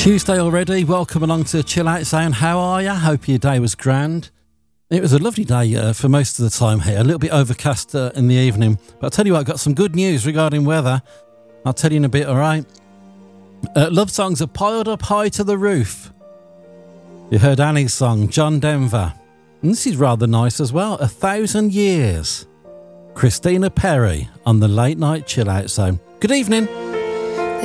Tuesday already, welcome along to Chill Out Zone. How are you? Hope your day was grand. It was a lovely day for most of the time here, a little bit overcast in the evening. But I'll tell you what, I've got some good news regarding weather. I'll tell you in a bit, alright? Love songs are piled up high to the roof. You heard Annie's song, John Denver. And this is rather nice as well, 1,000 Years. Christina Perri on the Late Night Chill Out Zone. Good evening.